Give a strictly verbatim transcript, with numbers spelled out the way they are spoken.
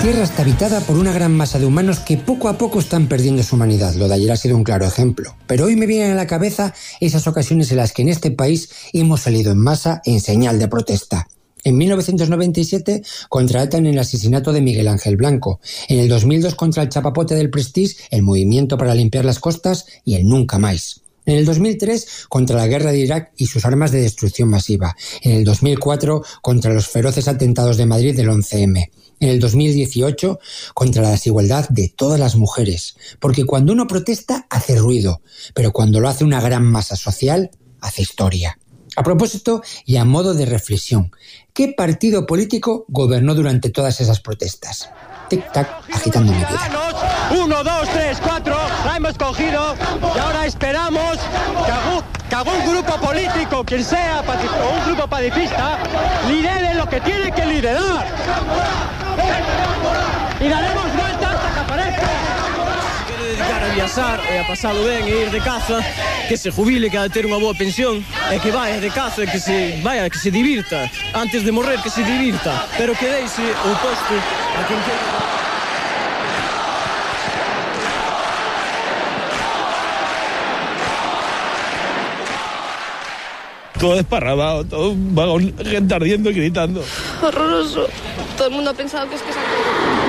Tierra está habitada por una gran masa de humanos que poco a poco están perdiendo su humanidad. Lo de ayer ha sido un claro ejemplo. Pero hoy me vienen a la cabeza esas ocasiones en las que en este país hemos salido en masa en señal de protesta. En mil novecientos noventa y siete contra ETA en el asesinato de Miguel Ángel Blanco. En el dos mil dos contra el chapapote del Prestige, el Movimiento para Limpiar las Costas y el Nunca Más. En el dos mil tres contra la guerra de Irak y sus armas de destrucción masiva. En el dos mil cuatro contra los feroces atentados de Madrid del once eme. En el dos mil dieciocho contra la desigualdad de todas las mujeres. Porque cuando uno protesta hace ruido, pero cuando lo hace una gran masa social hace historia. A propósito y a modo de reflexión, ¿qué partido político gobernó durante todas esas protestas? Tic-tac, agitando mi vida. Uno, dos, tres, cuatro, la hemos cogido y ahora esperamos que algún, que algún grupo político, quien sea, o un grupo pacifista, lidere lo que tiene que liderar. Y daremos vuelta hasta que aparezca. Quere dedicar a viaxar e a pasalo ben e ir de caza, que se jubile, que ha de ter unha boa pensión, e que vaya de caza, que se vaya, que se divirta. Antes de morrer, que se divirta, pero que deixe o posto a quen quere. Todo desparramado, todo un vagón, gente ardiendo y gritando. Horroroso. Todo el mundo ha pensado que es que se ha